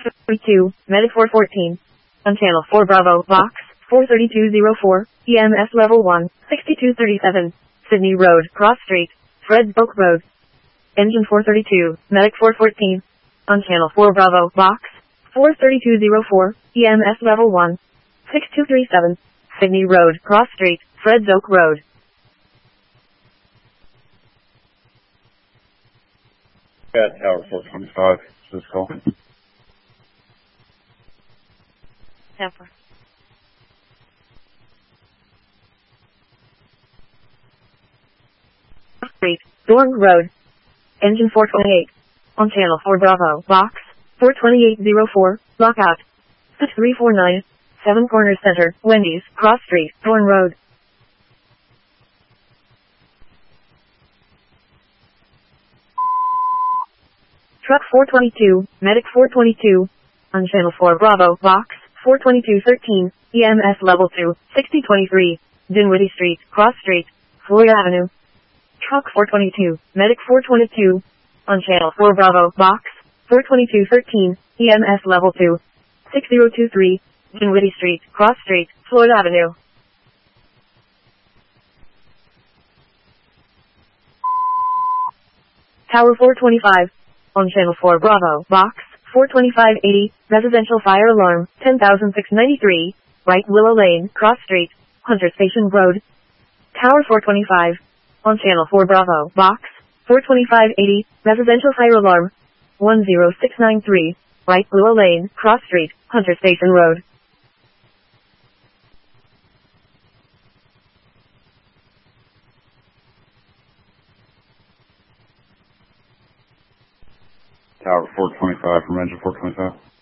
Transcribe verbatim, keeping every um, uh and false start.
thirty-two, Medic four fourteen. On channel four Bravo, box four thirty-two oh four, E M S level one, sixty-two thirty-seven. Sydney Road, Cross Street, Fred Boak Road. Engine four thirty-two, Medic four fourteen. On channel four Bravo, box four thirty-two oh four, E M S level one, sixty-two thirty-seven. Sydney Road, Cross Street, Fred's Oak Road. At Tower four twenty-five, this call. Tampa. Street, Dorn Road. Engine four twenty-eight. On channel four Bravo, box four twenty-eight oh four, lockout. six three four nine, Seven Corners Center, Wendy's, Cross Street, Dorn Road. Truck four twenty-two, Medic four twenty-two. On channel four Bravo, box four twenty-two thirteen, E M S level two, sixty twenty-three, Dinwiddie Street, Cross Street, Floyd Avenue. Truck four twenty-two, Medic four twenty-two. On channel four Bravo, box four twenty-two thirteen, E M S level two, sixty twenty-three, Dinwiddie Street, Cross Street, Floyd Avenue. Tower four twenty-five. On channel four Bravo, box four twenty-five eighty, residential fire alarm, ten thousand six hundred ninety-three, right Willow Lane, Cross Street, Hunter Station Road. Tower four twenty-five. On channel four Bravo, box four twenty-five eighty, residential fire alarm, one zero six nine three, right Willow Lane, Cross Street, Hunter Station Road. Tower four twenty-five from engine four twenty-five.